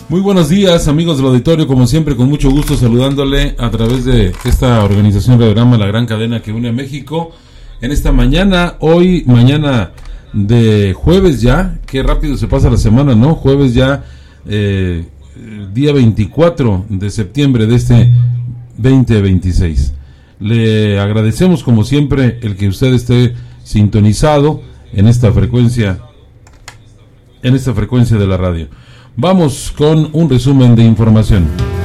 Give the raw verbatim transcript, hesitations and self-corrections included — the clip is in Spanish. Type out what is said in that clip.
Muy buenos días, amigos del auditorio, como siempre con mucho gusto saludándole a través de esta organización Radiograma, la gran cadena que une a México, en esta mañana, hoy, mañana de jueves ya, qué rápido se pasa la semana, ¿no? Jueves ya, eh, día veinticuatro de septiembre de este veinte veintiséis. Le agradecemos como siempre el que usted esté sintonizado en esta frecuencia, en esta frecuencia de la radio. Vamos con un resumen de información.